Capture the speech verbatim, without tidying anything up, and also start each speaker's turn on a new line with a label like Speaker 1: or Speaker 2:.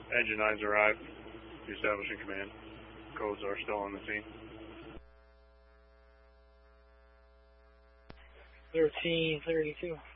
Speaker 1: Engine nine's arrived. Establishing command. Codes are still on the scene.
Speaker 2: thirteen thirty-two.